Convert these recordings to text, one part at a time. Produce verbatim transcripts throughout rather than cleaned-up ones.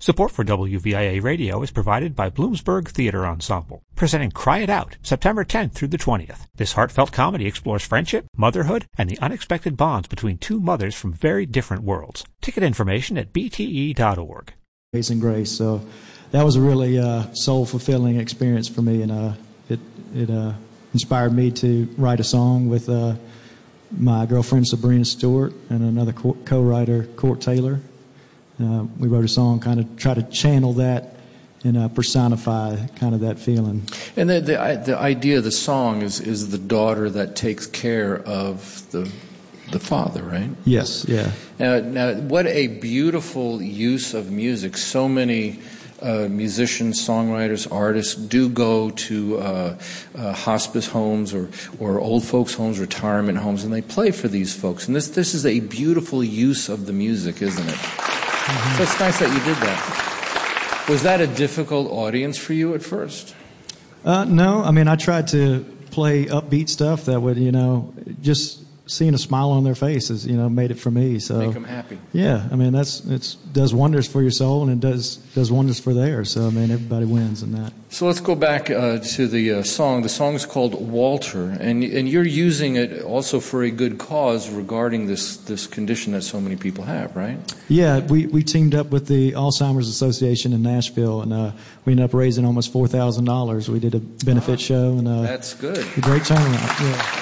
Support for W V I A Radio is provided by Bloomsburg Theater Ensemble, presenting Cry It Out, September tenth through the twentieth. This heartfelt comedy explores friendship, motherhood, and the unexpected bonds between two mothers from very different worlds. Ticket information at b t e dot org. Amazing Grace. So that was a really uh, soul-fulfilling experience for me, and uh, it it uh, inspired me to write a song with uh, my girlfriend Sabrina Stewart and another co- co-writer, Court Taylor. Uh, we wrote a song, kind of try to channel that and uh, personify kind of that feeling. And the, the the idea of the song is is the daughter that takes care of the the father, right? Yes, yeah. Now, now what a beautiful use of music. So many uh, musicians, songwriters, artists do go to uh, uh, hospice homes or, or old folks' homes, retirement homes, and they play for these folks. And this this is a beautiful use of the music, isn't it? Mm-hmm. So it's nice that you did that. Was that a difficult audience for you at first? Uh, no, I mean, I tried to play upbeat stuff that would, you know, just seeing a smile on their faces, you know, made it for me. So make them happy. Yeah, I mean, that's it's does wonders for your soul, and it does does wonders for theirs. So I mean, everybody wins in that. So let's go back uh, to the uh, song. The song is called Walter, and and you're using it also for a good cause regarding this this condition that so many people have, right? Yeah, we, we teamed up with the Alzheimer's Association in Nashville, and uh, we ended up raising almost four thousand dollars. We did a benefit wow. show, and uh, that's good. A great turnout. Yeah.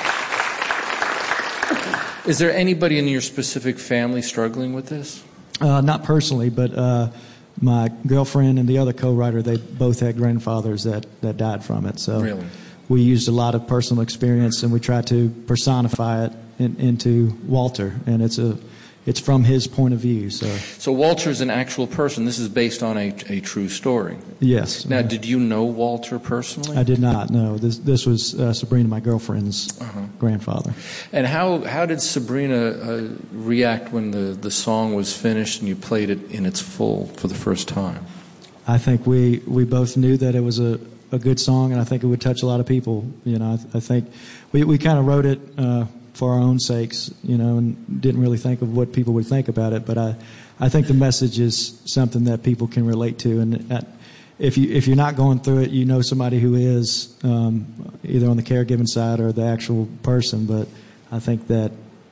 Is there anybody in your specific family struggling with this? Uh, not personally, but uh, my girlfriend and the other co-writer, they both had grandfathers that, that died from it. So really? We used a lot of personal experience, and we tried to personify it in, into Walter, and it's a it's from his point of view. So so Walter is an actual person. This is based on a, a true story. Yes. Now, did you know Walter personally? I did not, no. This this was uh, Sabrina, my girlfriend's uh-huh. grandfather. And how how did Sabrina uh, react when the, the song was finished and you played it in its full for the first time? I think we, we both knew that it was a, a good song, and I think it would touch a lot of people. You know, I, I think we, we kind of wrote it uh, for our own sakes, you know, and didn't really think of what people would think about it. But I, I think the message is something that people can relate to, and that if you if you're not going through it, you know somebody who is, um, either on the caregiving side or the actual person. But I think that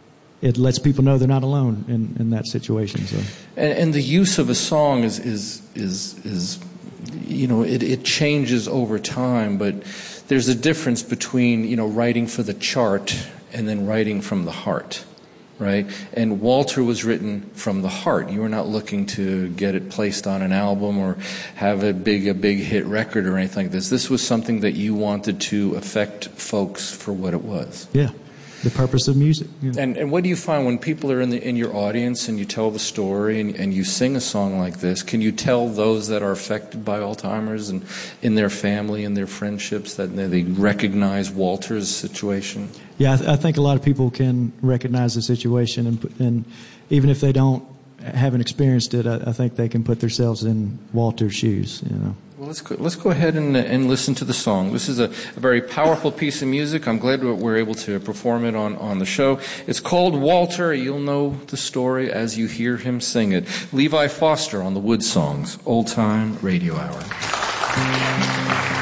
it lets people know they're not alone in, in that situation. So, and, and the use of a song is is is is, you know, it, it changes over time. But there's a difference between, you know, writing for the chart and then writing from the heart, right? And Walter was written from the heart. You were not looking to get it placed on an album or have a big a big hit record or anything like this. This was something that you wanted to affect folks for what it was. Yeah, the purpose of music. Yeah. And and what do you find when people are in the in your audience and you tell the story and, and you sing a song like this? Can you tell those that are affected by Alzheimer's and in their family and their friendships that they recognize Walter's situation? Yeah, I, th- I think a lot of people can recognize the situation, and, and even if they don't haven't experienced it, I, I think they can put themselves in Walter's shoes. You know. Well, let's go, let's go ahead and, and listen to the song. This is a, a very powerful piece of music. I'm glad we're able to perform it on, on the show. It's called Walter. You'll know the story as you hear him sing it. Levi Foster on the Wood Songs, Old Time Radio Hour.